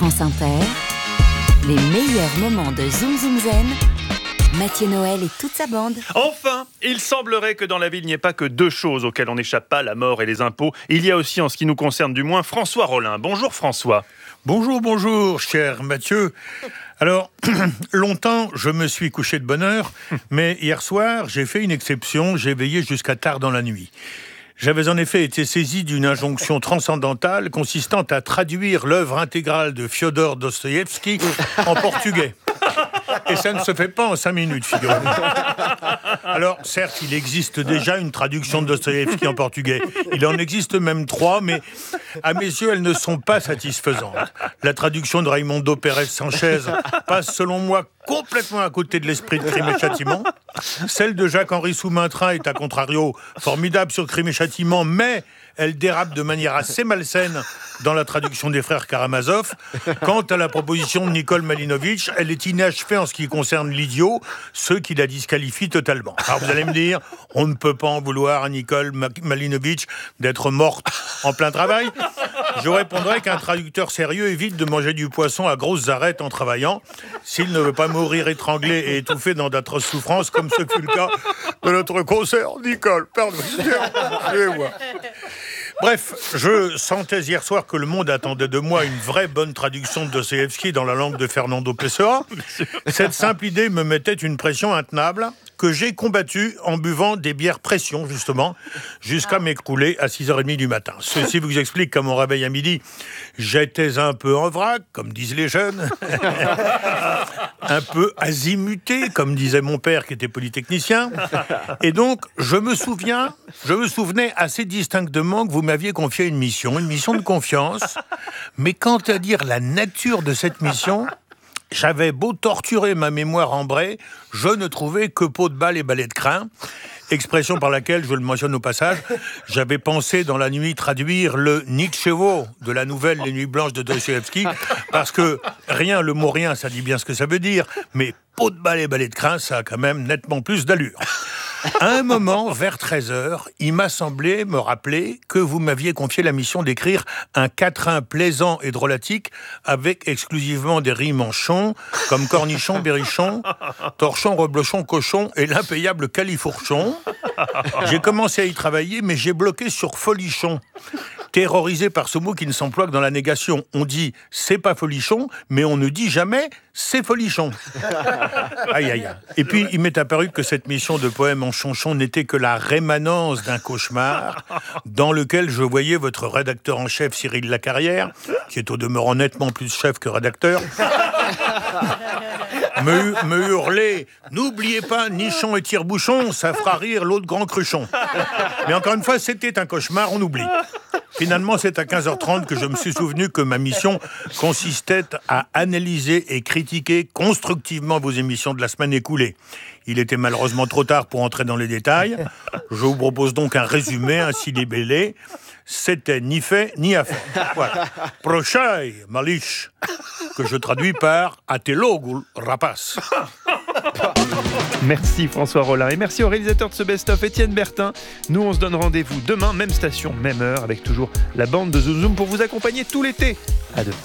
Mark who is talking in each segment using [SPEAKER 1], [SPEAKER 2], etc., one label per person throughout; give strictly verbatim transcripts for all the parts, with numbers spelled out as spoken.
[SPEAKER 1] France Inter, les meilleurs moments de Zoom Zoom Zen, Mathieu Noël et toute sa bande.
[SPEAKER 2] Enfin, il semblerait que dans la vie, il n'y ait pas que deux choses auxquelles on n'échappe pas, la mort et les impôts. Il y a aussi, en ce qui nous concerne du moins, François Rollin. Bonjour François.
[SPEAKER 3] Bonjour, bonjour, cher Mathieu. Alors, longtemps, je me suis couché de bonne heure, mais hier soir, j'ai fait une exception, j'ai veillé jusqu'à tard dans la nuit. J'avais en effet été saisi d'une injonction transcendantale consistant à traduire l'œuvre intégrale de Fyodor Dostoïevski en portugais. Et ça ne se fait pas en cinq minutes, figurez-vous. Alors, certes, il existe déjà une traduction de Dostoïevski en portugais. Il en existe même trois, mais à mes yeux, elles ne sont pas satisfaisantes. La traduction de Raimundo Pérez Sanchez passe, selon moi, complètement à côté de l'esprit de Crime et Châtiment. Celle de Jacques-Henri Soumaintrin est, à contrario, formidable sur Crime et Châtiment, mais elle dérape de manière assez malsaine dans la traduction des frères Karamazov. Quant à la proposition de Nicole Malinovitch, elle est inachevée en ce qui concerne l'idiot, ce qui la disqualifie totalement. Alors vous allez me dire, on ne peut pas en vouloir à Nicole Malinovitch d'être morte en plein travail. Je répondrai qu'un traducteur sérieux évite de manger du poisson à grosses arêtes en travaillant, s'il ne veut pas mourir étranglé et étouffé dans d'atroces souffrances, comme ce fut le cas de notre concert. Nicole, pardon, excusez-moi. Bref, je sentais hier soir que le monde attendait de moi une vraie bonne traduction de Dostoïevski dans la langue de Fernando Pessoa. Cette simple idée me mettait une pression intenable que j'ai combattue en buvant des bières pression, justement, jusqu'à m'écrouler à six heures trente du matin. Ceci vous explique qu'à mon réveil à midi, j'étais un peu en vrac, comme disent les jeunes, un peu azimuté, comme disait mon père qui était polytechnicien. Et donc, je me souviens, je me souvenais assez distinctement que vous m'aviez confié une mission, une mission de confiance. Mais quant à dire la nature de cette mission, j'avais beau torturer ma mémoire ambrée, je ne trouvais que peau de balle et balai de crin. Expression par laquelle, je le mentionne au passage, j'avais pensé dans la nuit traduire le Nietzschevo de la nouvelle Les Nuits Blanches de Dostoïevski, parce que rien, le mot rien, ça dit bien ce que ça veut dire, mais peau de balle et balai de crin, ça a quand même nettement plus d'allure. À un moment, vers treize heures, il m'a semblé me rappeler que vous m'aviez confié la mission d'écrire un quatrain plaisant et drôlatique avec exclusivement des rimes en chon, comme cornichon, berrichon, torchon, reblochon, cochon et l'impayable califourchon. J'ai commencé à y travailler, mais j'ai bloqué sur folichon. Terrorisé par ce mot qui ne s'emploie que dans la négation. On dit « c'est pas folichon », mais on ne dit jamais « c'est folichon ». Aïe, aïe, aïe. Et puis, il m'est apparu que cette mission de poème en chonchon n'était que la rémanence d'un cauchemar dans lequel je voyais votre rédacteur en chef, Cyril Lacarrière, qui est au demeurant nettement plus chef que rédacteur, me, me hurler « N'oubliez pas, nichon et tire-bouchon, ça fera rire l'autre grand cruchon ». Mais encore une fois, c'était un cauchemar, on oublie. Finalement, c'est à quinze heures trente que je me suis souvenu que ma mission consistait à analyser et critiquer constructivement vos émissions de la semaine écoulée. Il était malheureusement trop tard pour entrer dans les détails. Je vous propose donc un résumé ainsi libellé. C'était ni fait ni à faire. Voilà. Prochaï, malich, que je traduis par Atelogul rapace.
[SPEAKER 2] Merci François Rollin et merci au réalisateur de ce best-of, Étienne Bertin. Nous, on se donne rendez-vous demain, même station, même heure, avec toujours la bande de Zoom Zoom pour vous accompagner tout l'été. À demain.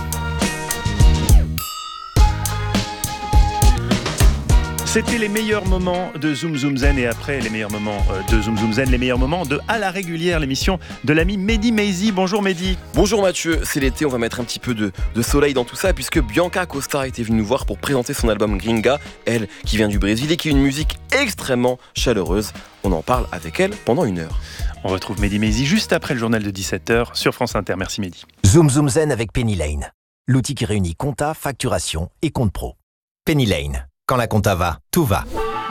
[SPEAKER 2] C'était les meilleurs moments de Zoom Zoom Zen et après les meilleurs moments de Zoom Zoom Zen, les meilleurs moments de À la régulière, l'émission de l'ami Mehdi Maizi. Bonjour Mehdi.
[SPEAKER 4] Bonjour Mathieu, c'est l'été, on va mettre un petit peu de, de soleil dans tout ça puisque Bianca Costa était venue nous voir pour présenter son album Gringa, elle qui vient du Brésil et qui est une musique extrêmement chaleureuse. On en parle avec elle pendant une heure.
[SPEAKER 2] On retrouve Mehdi Maizi juste après le journal de dix-sept heures sur France Inter. Merci Mehdi.
[SPEAKER 5] Zoom Zoom Zen avec Penny Lane, l'outil qui réunit compta, facturation et compte pro. Penny Lane. Quand la compta va, tout va.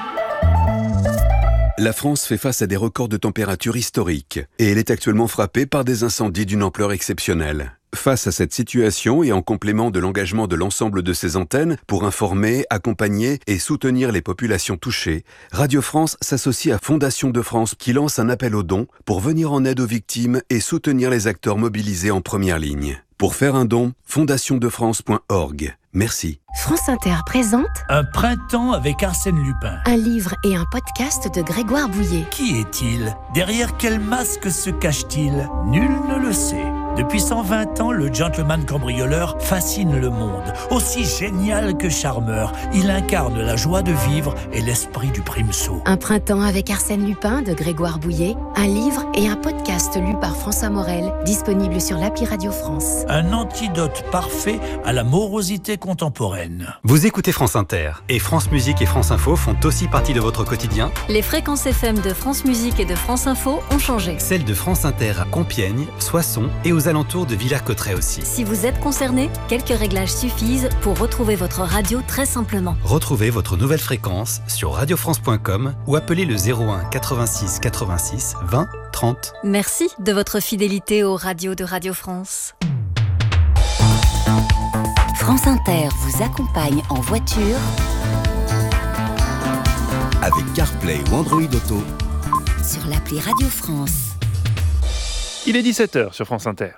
[SPEAKER 6] La France fait face à des records de température historiques et elle est actuellement frappée par des incendies d'une ampleur exceptionnelle. Face à cette situation et en complément de l'engagement de l'ensemble de ses antennes pour informer, accompagner et soutenir les populations touchées, Radio France s'associe à Fondation de France qui lance un appel aux dons pour venir en aide aux victimes et soutenir les acteurs mobilisés en première ligne. Pour faire un don, fondation de france point org. Merci.
[SPEAKER 1] France Inter présente
[SPEAKER 7] Un printemps avec Arsène Lupin.
[SPEAKER 1] un livre et un podcast de Grégoire Bouillet.
[SPEAKER 7] Qui est-il ? Derrière quel masque se cache-t-il ? Nul ne le sait. Depuis cent vingt ans, le gentleman cambrioleur fascine le monde. Aussi génial que charmeur, il incarne la joie de vivre et l'esprit du primesaut.
[SPEAKER 8] Un printemps avec Arsène Lupin de Grégoire Bouillet, un livre et un podcast lu par François Morel, disponible sur l'appli Radio France.
[SPEAKER 7] Un antidote parfait à la morosité contemporaine.
[SPEAKER 9] Vous écoutez France Inter, et France Musique et France Info font aussi partie de votre quotidien.
[SPEAKER 10] Les fréquences F M de France Musique et de France Info ont changé.
[SPEAKER 9] Celles de France Inter à Compiègne, Soissons et aux alentours de Villers-Cotterêts aussi.
[SPEAKER 10] Si vous êtes concerné, quelques réglages suffisent pour retrouver votre radio très simplement.
[SPEAKER 9] Retrouvez votre nouvelle fréquence sur radio france point com ou appelez le zéro un quatre-vingt-six quatre-vingt-six vingt trente.
[SPEAKER 10] Merci de votre fidélité aux radios de Radio France.
[SPEAKER 1] France Inter vous accompagne en voiture
[SPEAKER 11] avec CarPlay ou Android Auto
[SPEAKER 1] sur l'appli Radio France.
[SPEAKER 2] Il est dix-sept heures sur France Inter.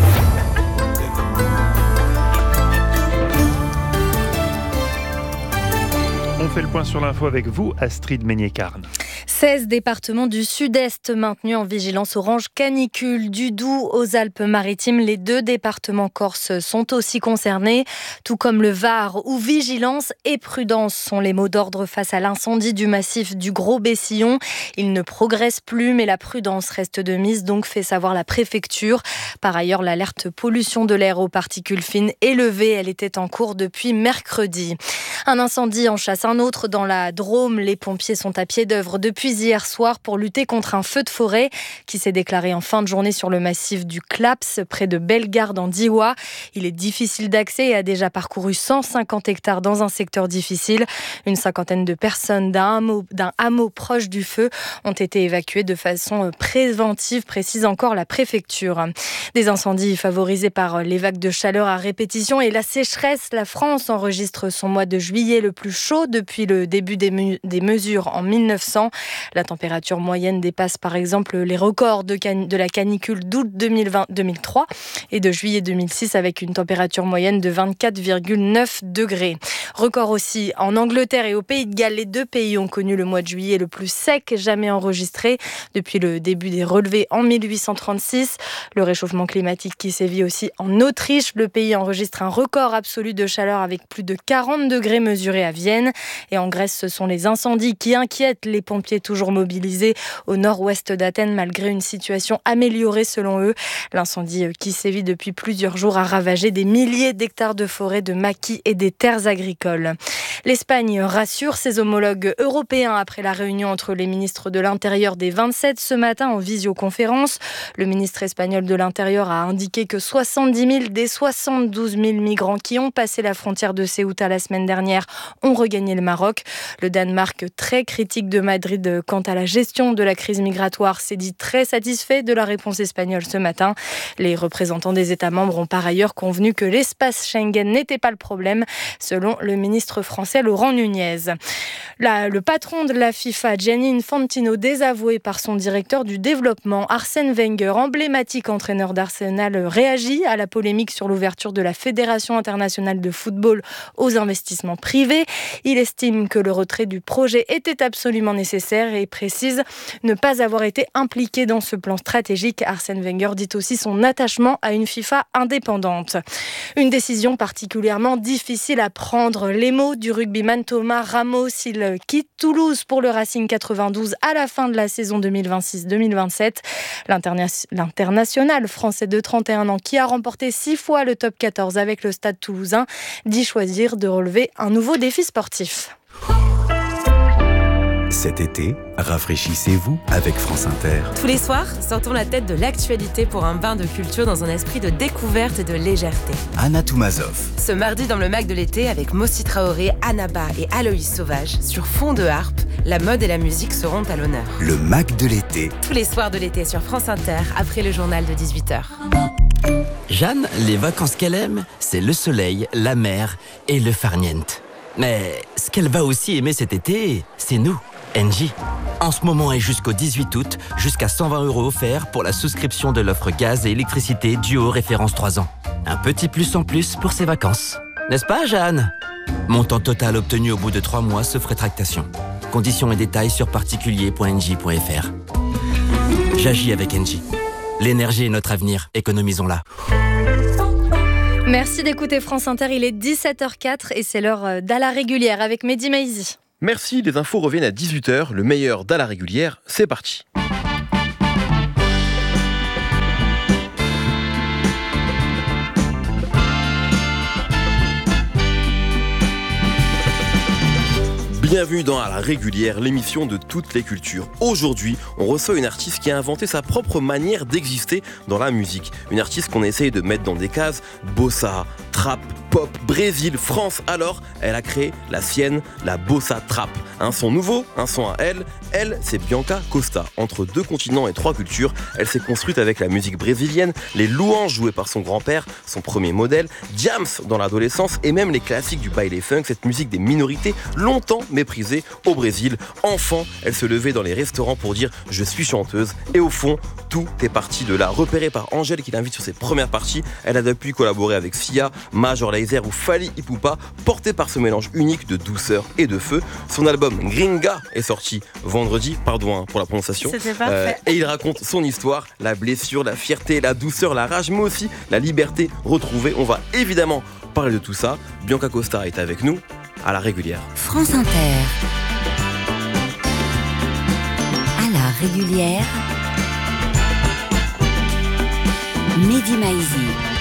[SPEAKER 2] On fait le point sur l'info avec vous, Astrid Meignet-Carne.
[SPEAKER 12] seize départements du sud-est maintenus en vigilance orange canicule. Du Doubs aux Alpes-Maritimes, les deux départements corses sont aussi concernés, tout comme le Var, où vigilance et prudence sont les mots d'ordre face à l'incendie du massif du Gros-Bessillon. Il ne progresse plus, mais la prudence reste de mise, donc fait savoir la préfecture. Par ailleurs, l'alerte pollution de l'air aux particules fines est levée. Elle était en cours depuis mercredi. Un incendie en chasse un autre dans la Drôme. Les pompiers sont à pied d'œuvre depuis hier soir pour lutter contre un feu de forêt qui s'est déclaré en fin de journée sur le massif du Claps, près de Bellegarde en Diois. Il est difficile d'accès et a déjà parcouru cent cinquante hectares dans un secteur difficile. Une cinquantaine de personnes d'un hameau, d'un hameau proche du feu ont été évacuées de façon préventive, précise encore la préfecture. Des incendies favorisés par les vagues de chaleur à répétition et la sécheresse. La France enregistre son mois de juillet le plus chaud depuis le début des, mu- des mesures en mille neuf cents. La température moyenne dépasse par exemple les records de, can- de la canicule d'août deux mille vingt, deux mille trois et de juillet deux mille six avec une température moyenne de vingt-quatre virgule neuf degrés. Record aussi en Angleterre et au Pays de Galles. Les deux pays ont connu le mois de juillet le plus sec jamais enregistré depuis le début des relevés en mille huit cent trente-six. Le réchauffement climatique qui sévit aussi en Autriche. Le pays enregistre un record absolu de chaleur avec plus de quarante degrés mesurés à Vienne. Et en Grèce, ce sont les incendies qui inquiètent les pompiers toujours mobilisés au nord-ouest d'Athènes malgré une situation améliorée selon eux. L'incendie qui sévit depuis plusieurs jours a ravagé des milliers d'hectares de forêts, de maquis et des terres agricoles. L'Espagne rassure ses homologues européens après la réunion entre les ministres de l'Intérieur des vingt-sept ce matin en visioconférence. Le ministre espagnol de l'Intérieur a indiqué que soixante-dix mille des soixante-douze mille migrants qui ont passé la frontière de Ceuta la semaine dernière ont regagné le Maroc. Le Danemark, très critique de Madrid quant à la gestion de la crise migratoire, s'est dit très satisfait de la réponse espagnole ce matin. Les représentants des États membres ont par ailleurs convenu que l'espace Schengen n'était pas le problème, selon le ministre français Laurent Nunez. Là, le patron de la FIFA, Gianni Infantino, désavoué par son directeur du développement, Arsène Wenger, emblématique entraîneur d'Arsenal, réagit à la polémique sur l'ouverture de la Fédération internationale de football aux investissements privés. Il estime que le retrait du projet était absolument nécessaire et précise ne pas avoir été impliqué dans ce plan stratégique. Arsène Wenger dit aussi son attachement à une FIFA indépendante. Une décision particulièrement difficile à prendre. Les mots du rugbyman Thomas Ramos, il quitte Toulouse pour le Racing quatre-vingt-douze à la fin de la saison deux mille vingt-six deux mille vingt-sept. L'interna- l'international français de trente et un ans qui a remporté six fois le top quatorze avec le Stade Toulousain dit choisir de relever un nouveau défi sportif.
[SPEAKER 11] Cet été, rafraîchissez-vous avec France Inter.
[SPEAKER 13] Tous les soirs, sortons la tête de l'actualité pour un bain de culture dans un esprit de découverte et de légèreté.
[SPEAKER 11] Anna Toumazov.
[SPEAKER 13] Ce mardi dans le Mac de l'été avec Mossi Traoré, Annaba et Aloïs Sauvage, sur fond de harpe, la mode et la musique seront à l'honneur.
[SPEAKER 11] Le Mac de l'été.
[SPEAKER 13] Tous les soirs de l'été sur France Inter, après le journal de dix-huit heures.
[SPEAKER 14] Jeanne, les vacances qu'elle aime, c'est le soleil, la mer et le farniente. Mais ce qu'elle va aussi aimer cet été, c'est nous, Engie. En ce moment et jusqu'au dix-huit août, jusqu'à cent vingt euros offerts pour la souscription de l'offre gaz et électricité duo référence trois ans. Un petit plus en plus pour ses vacances. N'est-ce pas, Jeanne ? Montant total obtenu au bout de trois mois sauf rétractation. Conditions et détails sur particulier point engie point f r. J'agis avec Engie. L'énergie est notre avenir, économisons-la.
[SPEAKER 12] Merci d'écouter France Inter, il est dix-sept heures quatre et c'est l'heure d'À la régulière avec Mehdi Maizi.
[SPEAKER 4] Merci, les infos reviennent à dix-huit heures, le meilleur d'À la régulière, c'est parti. Bienvenue dans À la régulière, l'émission de toutes les cultures. Aujourd'hui, on reçoit une artiste qui a inventé sa propre manière d'exister dans la musique. Une artiste qu'on essaye de mettre dans des cases, bossa, trap, pop, Brésil, France. Alors, elle a créé la sienne, la bossa trap. Un son nouveau, un son à elle. Elle, c'est Bianca Costa. Entre deux continents et trois cultures, elle s'est construite avec la musique brésilienne, les louanges jouées par son grand-père, son premier modèle, Jams dans l'adolescence et même les classiques du baile funk, cette musique des minorités longtemps méprisée au Brésil. Enfant, elle se levait dans les restaurants pour dire « je suis chanteuse » et au fond, tout est parti de là. Repérée par Angèle qui l'invite sur ses premières parties, elle a depuis collaboré avec Sia, Major Lazer ou Fally Ipupa, portée par ce mélange unique de douceur et de feu. Son album Gringa est sorti vendredi, pardon pour la prononciation.
[SPEAKER 12] C'était parfait. Euh,
[SPEAKER 4] et il raconte son histoire, la blessure, la fierté, la douceur, la rage, mais aussi la liberté retrouvée. On va évidemment parler de tout ça. Bianca Costa est avec nous à la régulière.
[SPEAKER 1] France Inter. À la régulière. Mehdi Maizi.